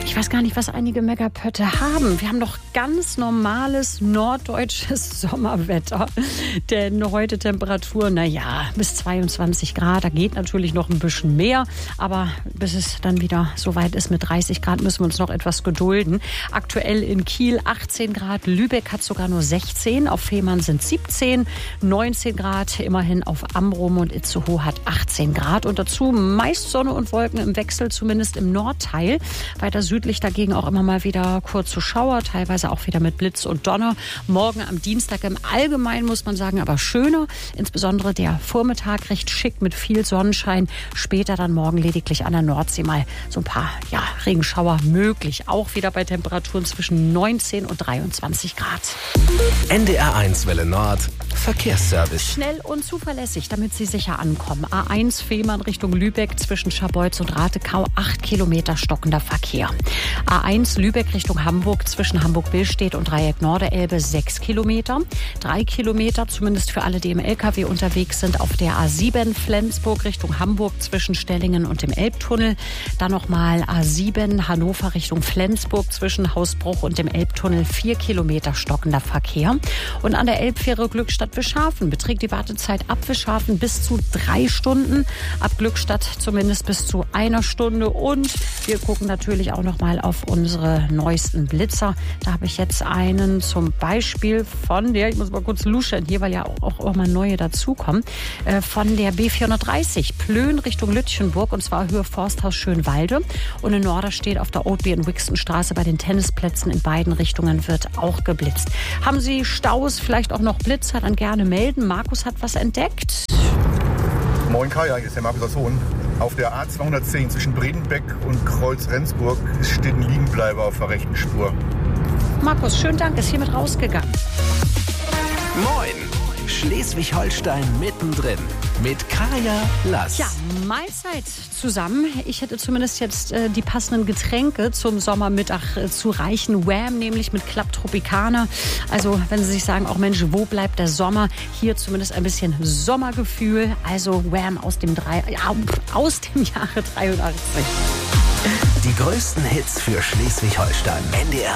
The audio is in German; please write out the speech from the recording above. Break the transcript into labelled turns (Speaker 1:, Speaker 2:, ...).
Speaker 1: Ich weiß gar nicht, was einige Megapötte haben. Wir haben doch ganz normales norddeutsches Sommerwetter. Denn heute Temperatur, bis 22 Grad. Da geht natürlich noch ein bisschen mehr. Aber bis es dann wieder so weit ist mit 30 Grad, müssen wir uns noch etwas gedulden. Aktuell in Kiel 18 Grad. Lübeck hat sogar nur 16. Auf Fehmarn sind 17. 19 Grad immerhin auf Amrum und Itzehoe hat 18 Grad. Und dazu meist Sonne und Wolken im Wechsel, zumindest im Nordteil. Weiter südlich dagegen auch immer mal wieder kurze Schauer, teilweise auch wieder mit Blitz und Donner. Morgen am Dienstag im Allgemeinen, muss man sagen, aber schöner. Insbesondere der Vormittag recht schick mit viel Sonnenschein. Später dann morgen lediglich an der Nordsee mal so ein paar Regenschauer möglich. Auch wieder bei Temperaturen zwischen 19 und 23 Grad.
Speaker 2: NDR1 Welle Nord. Verkehrsservice.
Speaker 1: Schnell und zuverlässig, damit Sie sicher ankommen. A1 Fehmarn Richtung Lübeck zwischen Scharbeutz und Ratekau 8 Kilometer stockender Verkehr. A1 Lübeck Richtung Hamburg zwischen Hamburg-Billstedt und Dreieck Norderelbe 6 Kilometer. 3 Kilometer, zumindest für alle, die im LKW unterwegs sind, auf der A7 Flensburg Richtung Hamburg zwischen Stellingen und dem Elbtunnel. Dann nochmal A7 Hannover Richtung Flensburg zwischen Hausbruch und dem Elbtunnel 4 Kilometer stockender Verkehr. Und an der Elbfähre Glückstadt-Wischhafen beträgt die Wartezeit ab Wischhafen bis zu 3 Stunden. Ab Glückstadt zumindest bis zu 1 Stunde. Und wir gucken natürlich auch noch mal auf unsere neuesten Blitzer. Da habe ich jetzt einen zum Beispiel von der, ich muss mal kurz luschern hier, weil ja auch mal neue dazukommen, von der B430 Plön Richtung Lütchenburg, und zwar Höhe Forsthaus Schönwalde. Und in Norderstedt auf der Oldby- und Wixenstraße bei den Tennisplätzen in beiden Richtungen wird auch geblitzt. Haben Sie Staus, vielleicht auch noch Blitzer, dann gerne melden. Markus hat was entdeckt.
Speaker 3: Moin Kaya, hier ist der Markus aus Hohn. Auf der A210 zwischen Bredenbeck und Kreuz-Rendsburg steht ein Liegenbleiber auf der rechten Spur.
Speaker 1: Markus, schönen Dank, ist hiermit rausgegangen.
Speaker 2: Moin! Schleswig-Holstein mittendrin mit Kaya Lass.
Speaker 1: Ja, Mahlzeit zusammen. Ich hätte zumindest jetzt die passenden Getränke zum Sommermittag zu reichen. Wham, nämlich mit Club Tropicana. Also wenn Sie sich sagen, auch Mensch, wo bleibt der Sommer? Hier zumindest ein bisschen Sommergefühl. Also Wham aus dem Jahre 83.
Speaker 2: Die größten Hits für Schleswig-Holstein. NDR